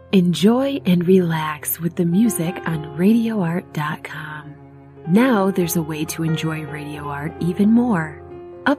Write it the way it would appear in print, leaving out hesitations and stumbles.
Enjoy and relax with the music on RadioArt.com. Now there's a way to enjoy Radio Art even more.